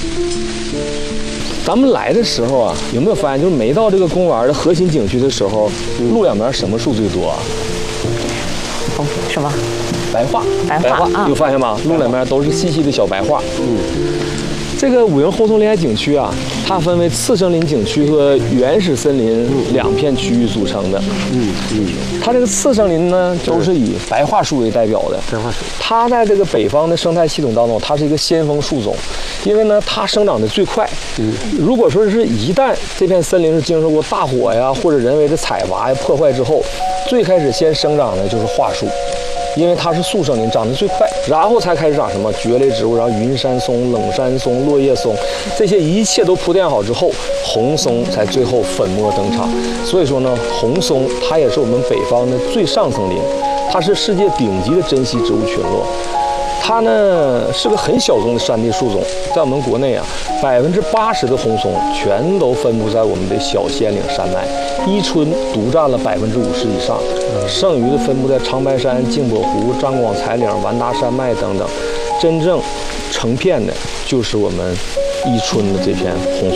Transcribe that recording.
咱们来的时候啊，有没有发现，就是每到这个公园的核心景区的时候，路两边什么树最多啊？ 什么？ 白桦。 白桦啊， 有发现吗？路两边都是细细的小白桦。这个五营红松林海景区啊，它分为次生林景区和原始森林两片区域组成的。它这个次生林呢，都是以白桦树为代表的。 白桦树， 它在这个北方的生态系统当中，它是一个先锋树种，因为呢，它生长的最快。如果说是一旦这片森林是经受过大火呀，或者人为的采伐呀破坏之后，最开始先生长的就是桦树。因为它是速生林，长得最快，然后才开始长什么蕨类植物，然后云杉松、冷杉松、落叶松，这些一切都铺垫好之后，红松才最后粉墨登场。所以说呢，红松它也是我们北方的最上层林，它是世界顶级的珍稀植物群落。它呢是个很小众的山地树种，在我们国内啊，80%的红松全都分布在我们的小仙岭山脉，伊春独占了50%以上，剩余的分布在长白山、镜泊湖、张广才岭、完达山脉等等。真正成片的就是我们伊春的这片红松。